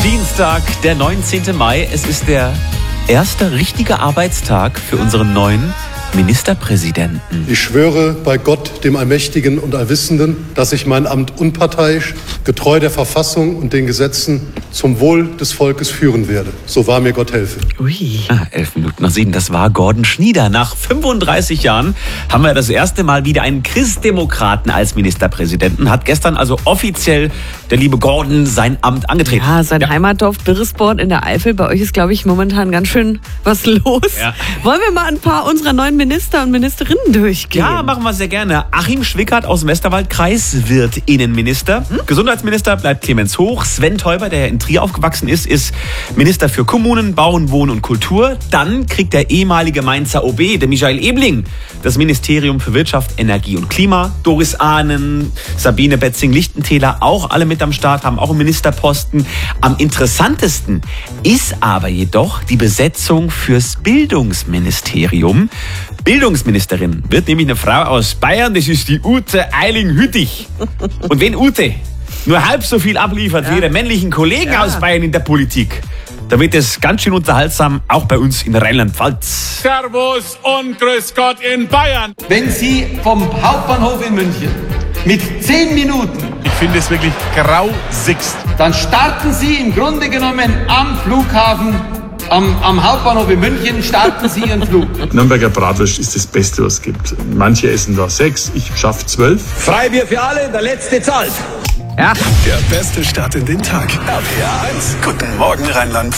Dienstag, der 19. Mai. Es ist der erste richtige Arbeitstag für unseren neuen Ministerpräsidenten. Ich schwöre bei Gott, dem Allmächtigen und Allwissenden, dass ich mein Amt unparteiisch, getreu der Verfassung und den Gesetzen zum Wohl des Volkes führen werde. So wahr mir Gott helfe. Ui. 11 Minuten nach 7, das war Gordon Schnieder. Nach 35 Jahren haben wir das erste Mal wieder einen Christdemokraten als Ministerpräsidenten. Hat gestern also offiziell der liebe Gordon sein Amt angetreten. Ja, sein Heimatdorf Birresborn in der Eifel. Bei euch ist, glaube ich, momentan ganz schön was los. Ja. Wollen wir mal ein paar unserer neuen Minister und Ministerinnen durchgehen? Ja, machen wir sehr gerne. Achim Schwickert aus dem Westerwaldkreis wird Innenminister. Gesundheitsminister bleibt Clemens Hoch. Sven Teuber, der in Trier aufgewachsen ist Minister für Kommunen, Bauen, Wohnen und Kultur. Dann kriegt der ehemalige Mainzer OB, der Michael Ebling, das Ministerium für Wirtschaft, Energie und Klima. Doris Ahnen, Sabine Betzing-Lichtentäler, auch alle mit am Start, haben auch einen Ministerposten. Am interessantesten ist aber jedoch die Besetzung fürs Bildungsministerium. Bildungsministerin wird nämlich eine Frau aus Bayern, das ist die Ute Eiling-Hüttich. Und wenn Ute nur halb so viel abliefert wie ihre männlichen Kollegen aus Bayern in der Politik, da wird es ganz schön unterhaltsam, auch bei uns in Rheinland-Pfalz. Servus und Grüß Gott in Bayern. Wenn Sie vom Hauptbahnhof in München mit 10 Minuten, Ich finde es wirklich grausigst. dann starten Sie im Grunde genommen am Flughafen, am Hauptbahnhof in München, starten Sie Ihren Flug. Nürnberger Bratwurst ist das Beste, was es gibt. Manche essen da 6, ich schaffe 12. Freibier für alle, der Letzte zahlt. Ja. Der beste Start in den Tag. RPR 1. Guten Morgen Rheinland-Pfalz.